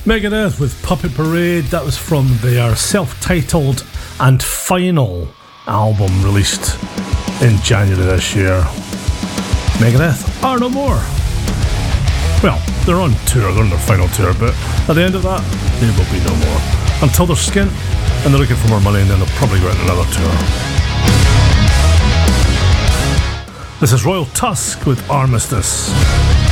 Megadeth with Puppet Parade. That was from their self-titled and final album released in January this year. Megadeth are no more. Well, they're on tour, they're on their final tour, but at the end of that, they will be no more. Until they're skint and they're looking for more money, and then they'll probably go out on another tour. This is Royal Tusk with Armistice.